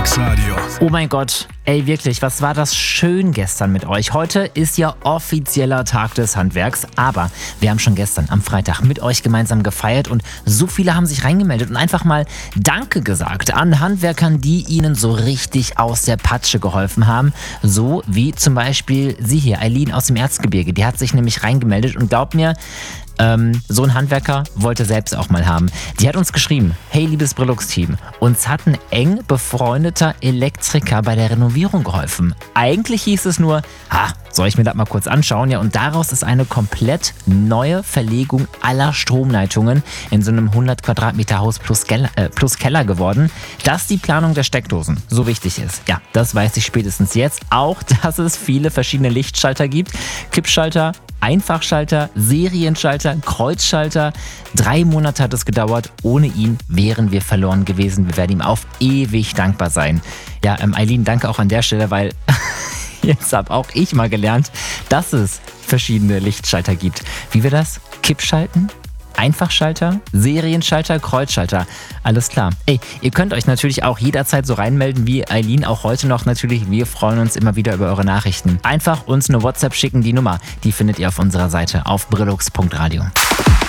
Brillux Radio. Oh mein Gott, ey wirklich, was war das schön gestern mit euch. Heute ist ja offizieller Tag des Handwerks, aber wir haben schon gestern am Freitag mit euch gemeinsam gefeiert und so viele haben sich reingemeldet und einfach mal Danke gesagt an Handwerkern, die ihnen so richtig aus der Patsche geholfen haben. So wie zum Beispiel sie hier, Eileen aus dem Erzgebirge, die hat sich nämlich reingemeldet und glaubt mir, so ein Handwerker wollte selbst auch mal haben. Die hat uns geschrieben: Hey liebes Brillux-Team, uns hat ein eng befreundeter Elektriker bei der Renovierung geholfen. Eigentlich hieß es nur, soll ich mir das mal kurz anschauen? Ja, und daraus ist eine komplett neue Verlegung aller Stromleitungen in so einem 100 Quadratmeter Haus plus Keller geworden, dass die Planung der Steckdosen so wichtig ist. Ja, das weiß ich spätestens jetzt. Auch, dass es viele verschiedene Lichtschalter gibt. Kippschalter, Einfachschalter, Serienschalter, Kreuzschalter. 3 Monate hat es gedauert. Ohne ihn wären wir verloren gewesen. Wir werden ihm auf ewig dankbar sein. Ja, Eileen, danke auch an der Stelle, weil jetzt habe auch ich mal gelernt, dass es verschiedene Lichtschalter gibt. Wie wir das? Kippschalten? Einfachschalter, Serienschalter, Kreuzschalter. Alles klar. Ey, ihr könnt euch natürlich auch jederzeit so reinmelden wie Eileen, auch heute noch natürlich. Wir freuen uns immer wieder über eure Nachrichten. Einfach uns eine WhatsApp schicken, die Nummer, die findet ihr auf unserer Seite auf brillux.radio.